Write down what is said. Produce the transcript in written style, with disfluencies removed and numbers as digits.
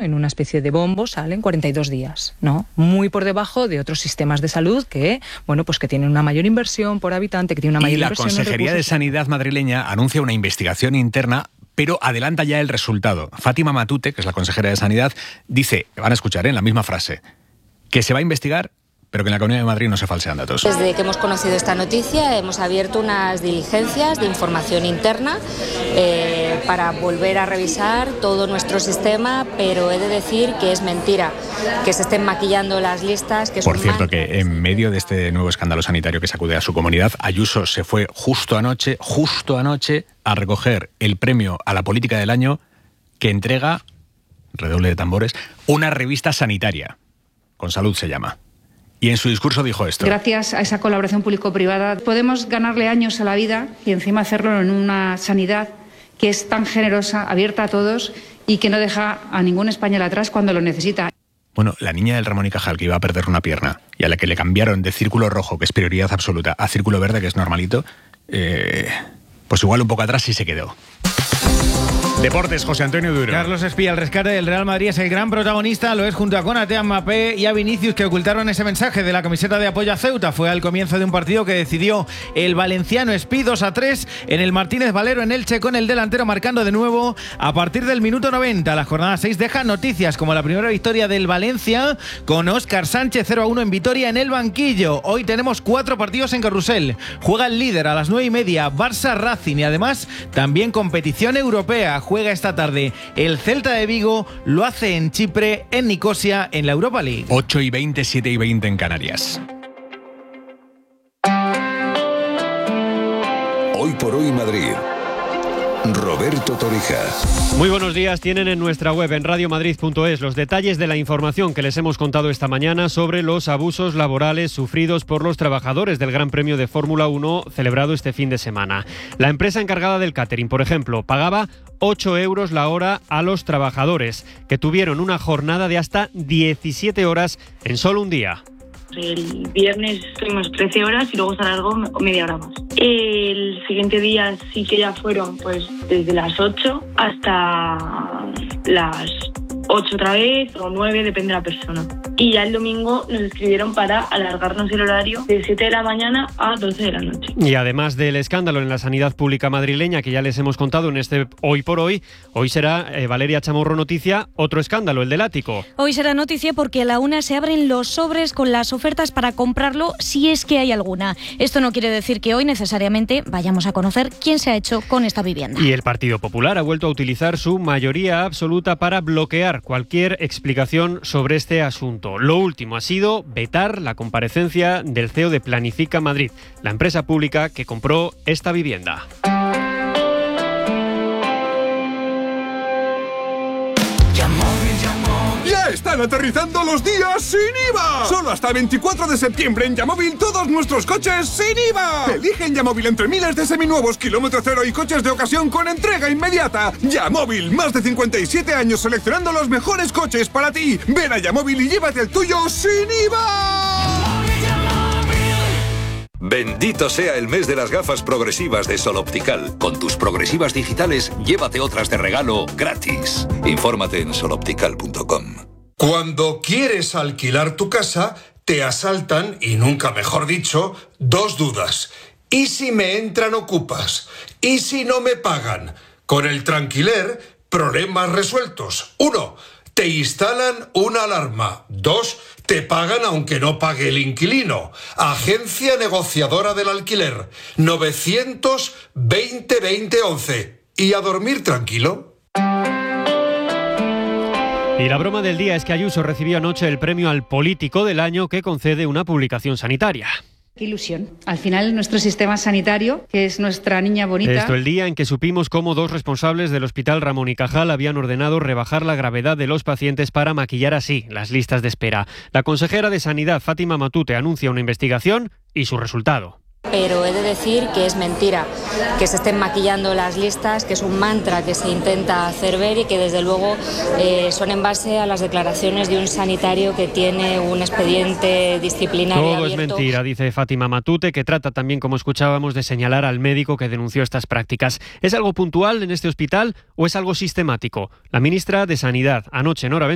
en una especie de bombo, salen 42 días, ¿no? Muy por debajo de otros sistemas de salud que, bueno, pues que tienen una mayor inversión por habitante, que tienen una mayor inversión en recursos. Y la Consejería de Sanidad madrileña anuncia una investigación interna, pero adelanta ya el resultado. Fátima Matute, que es la consejera de Sanidad, dice, van a escuchar en la misma frase, que se va a investigar, pero que en la Comunidad de Madrid no se falsean datos. Desde que hemos conocido esta noticia hemos abierto unas diligencias de información interna para volver a revisar todo nuestro sistema, pero he de decir que es mentira que se estén maquillando las listas. Que Por cierto, que en medio de este nuevo escándalo sanitario que sacude a su comunidad, Ayuso se fue justo anoche, a recoger el premio a la política del año que entrega, redoble de tambores, una revista sanitaria. Con Salud se llama. Y en su discurso dijo esto. Gracias a esa colaboración público-privada podemos ganarle años a la vida y encima hacerlo en una sanidad que es tan generosa, abierta a todos y que no deja a ningún español atrás cuando lo necesita. Bueno, la niña del Ramón y Cajal que iba a perder una pierna y a la que le cambiaron de círculo rojo, que es prioridad absoluta, a círculo verde, que es normalito, pues igual un poco atrás sí se quedó. Deportes, José Antonio Duro. Carlos Espía, el rescate del Real Madrid es el gran protagonista, lo es junto a Konaté, Mbappé y a Vinicius, que ocultaron ese mensaje de la camiseta de apoyo a Ceuta. Fue al comienzo de un partido que decidió el valenciano Espí 2-3 en el Martínez Valero en Elche, con el delantero marcando de nuevo a partir del minuto 90. La jornada 6 deja noticias como la primera victoria del Valencia con Óscar Sánchez 0-1 en Vitoria en el banquillo. Hoy tenemos 4 partidos en Carrusel. Juega el líder a las 9:30, Barça Racing, y además también competición europea. Juega esta tarde el Celta de Vigo, lo hace en Chipre, en Nicosia, en la Europa League. 8:20, 7:20 en Canarias. Hoy por hoy Madrid. Roberto Torija. Muy buenos días. Tienen en nuestra web en radiomadrid.es los detalles de la información que les hemos contado esta mañana sobre los abusos laborales sufridos por los trabajadores del Gran Premio de Fórmula 1 celebrado este fin de semana. La empresa encargada del catering, por ejemplo, pagaba 8 euros la hora a los trabajadores, que tuvieron una jornada de hasta 17 horas en solo un día. El viernes estuvimos 13 horas y luego se alargó media hora más. El siguiente día sí que ya fueron pues desde las 8 hasta las 8 otra vez o 9, depende de la persona. Y ya el domingo nos escribieron para alargarnos el horario de 7 de la mañana a 12 de la noche. Y además del escándalo en la sanidad pública madrileña que ya les hemos contado en este Hoy por Hoy, hoy será, Valeria Chamorro, noticia, otro escándalo, el del ático. Hoy será noticia porque a la 1 se abren los sobres con las ofertas para comprarlo si es que hay alguna. Esto no quiere decir que hoy necesariamente vayamos a conocer quién se ha hecho con esta vivienda. Y el Partido Popular ha vuelto a utilizar su mayoría absoluta para bloquear cualquier explicación sobre este asunto. Lo último ha sido vetar la comparecencia del CEO de Planifica Madrid, la empresa pública que compró esta vivienda. ¡Ya están aterrizando los días sin IVA! Solo hasta el 24 de septiembre en Yamóvil todos nuestros coches sin IVA. Elige en Yamóvil entre miles de seminuevos, kilómetro cero y coches de ocasión con entrega inmediata. Yamóvil, más de 57 años seleccionando los mejores coches para ti. Ven a Yamóvil y llévate el tuyo sin IVA. Bendito sea el mes de las gafas progresivas de Sol Optical. Con tus progresivas digitales, llévate otras de regalo gratis. Infórmate en soloptical.com. Cuando quieres alquilar tu casa, te asaltan, y nunca mejor dicho, 2 dudas. ¿Y si me entran ocupas? ¿Y si no me pagan? Con el Tranquiler, problemas resueltos. 1. Te instalan una alarma. 2. Te pagan aunque no pague el inquilino. Agencia negociadora del alquiler. 920-2011. ¿Y a dormir tranquilo? Y la broma del día es que Ayuso recibió anoche el premio al político del año que concede una publicación sanitaria. Qué ilusión. Al final, nuestro sistema sanitario, que es nuestra niña bonita... Esto el día en que supimos cómo 2 responsables del Hospital Ramón y Cajal habían ordenado rebajar la gravedad de los pacientes para maquillar así las listas de espera. La consejera de Sanidad, Fátima Matute, anuncia una investigación y su resultado. Pero he de decir que es mentira que se estén maquillando las listas, que es un mantra que se intenta hacer ver y que desde luego son en base a las declaraciones de un sanitario que tiene un expediente disciplinario Todo abierto. es mentira, dice Fátima Matute, que trata también, como escuchábamos, de señalar al médico que denunció estas prácticas. ¿Es algo puntual en este hospital o es algo sistemático? La ministra de Sanidad, anoche en Hora